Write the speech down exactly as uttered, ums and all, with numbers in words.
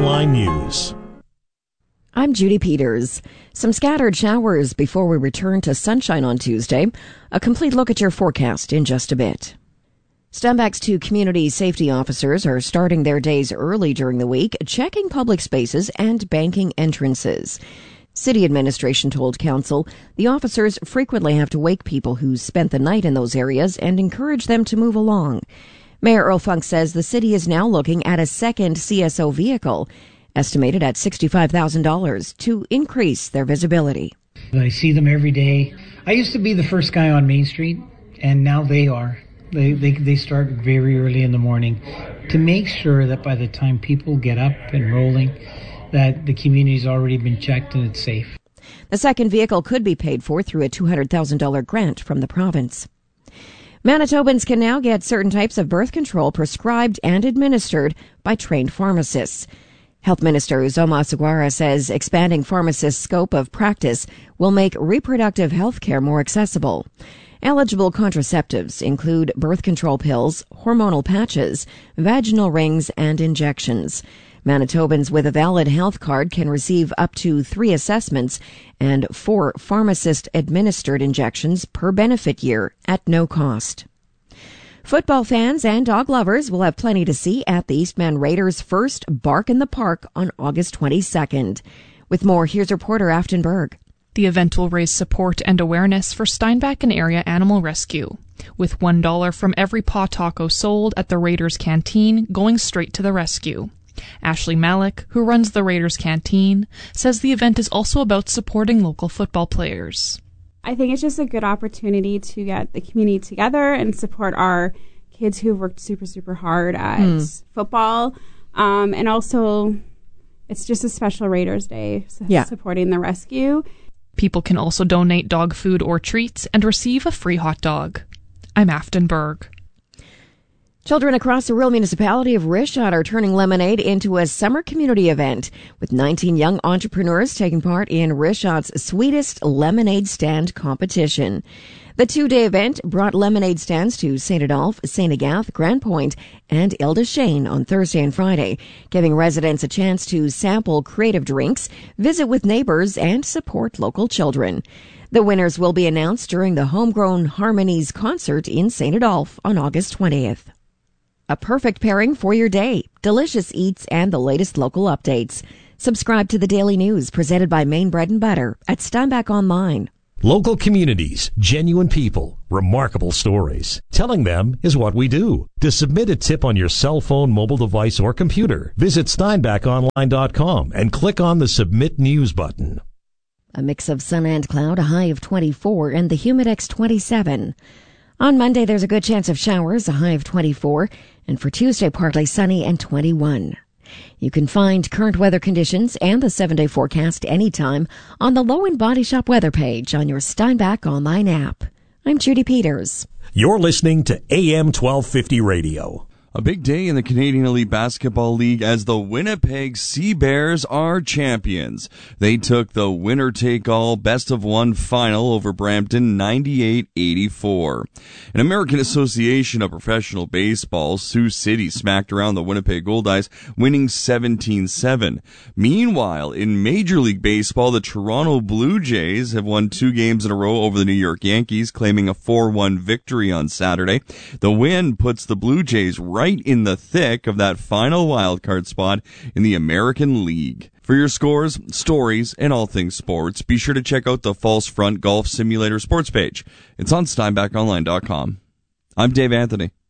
Online News. I'm Judy Peters. Some scattered showers before we return to sunshine on Tuesday. A complete look at your forecast in just a bit. Steinbach's two community safety officers are starting their days early during the week, checking public spaces and banking entrances. City administration told council the officers frequently have to wake people who spent the night in those areas and encourage them to move along. Mayor Earl Funk says the city is now looking at a second C S O vehicle, estimated at sixty-five thousand dollars, to increase their visibility. I see them every day. I used to be the first guy on Main Street, and now they are. They, they they start very early in the morning to make sure that by the time people get up and rolling, that the community's already been checked and it's safe. The second vehicle could be paid for through a two hundred thousand dollars grant from the province. Manitobans can now get certain types of birth control prescribed and administered by trained pharmacists. Health Minister Uzoma Sugawara says expanding pharmacists' scope of practice will make reproductive health care more accessible. Eligible contraceptives include birth control pills, hormonal patches, vaginal rings, and injections. Manitobans with a valid health card can receive up to three assessments and four pharmacist-administered injections per benefit year at no cost. Football fans and dog lovers will have plenty to see at the Eastman Raiders' first Bark in the Park on August twenty-second. With more, here's reporter Afton Berg. The event will raise support and awareness for Steinbach and area animal rescue, with one dollar from every paw taco sold at the Raiders Canteen going straight to the rescue. Ashley Malik, who runs the Raiders Canteen, says the event is also about supporting local football players. I think it's just a good opportunity to get the community together and support our kids who've worked super, super hard at mm. football. Um, and also, it's just a special Raiders Day, so yeah. supporting the rescue. People can also donate dog food or treats and receive a free hot dog. I'm Afton Berg. Children across the rural municipality of Richard are turning Lemonade into a summer community event, with nineteen young entrepreneurs taking part in Richard's Sweetest Lemonade Stand competition. The two-day event brought lemonade stands to Saint Adolphe, Saint Agathe, Grand Point, and Ile de Chêne on Thursday and Friday, giving residents a chance to sample creative drinks, visit with neighbors, and support local children. The winners will be announced during the Homegrown Harmonies concert in Saint Adolphe on August twentieth. A perfect pairing for your day, delicious eats, and the latest local updates. Subscribe to the Daily News presented by Maine Bread and Butter at Steinbach Online. Local communities, genuine people, remarkable stories. Telling them is what we do. To submit a tip on your cell phone, mobile device, or computer, visit steinbach online dot com and click on the Submit News button. A mix of sun and cloud, a high of twenty-four, and the Humidex twenty-seven. On Monday, there's a good chance of showers, a high of twenty-four, and for Tuesday, partly sunny and twenty-one. You can find current weather conditions and the seven-day forecast anytime on the Low and Body Shop weather page on your Steinbach Online app. I'm Judy Peters. You're listening to A M twelve fifty Radio. A big day in the Canadian Elite Basketball League as the Winnipeg Sea Bears are champions. They took the winner-take-all best-of-one final over Brampton ninety-eight eighty-four. An American Association of Professional Baseball, Sioux City smacked around the Winnipeg Goldeyes, winning seventeen seven. Meanwhile, in Major League Baseball, the Toronto Blue Jays have won two games in a row over the New York Yankees, claiming a four one victory on Saturday. The win puts the Blue Jays right in the thick of that final wildcard spot in the American League. For your scores, stories, and all things sports, be sure to check out the False Front Golf Simulator sports page. It's on steinbach online dot com. I'm Dave Anthony.